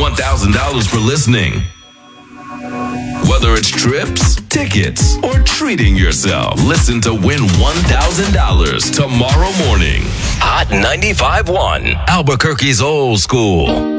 $1,000 for listening. Whether it's trips, tickets, or treating yourself, listen to win $1,000 tomorrow morning. Hot 95.1, Albuquerque's old school.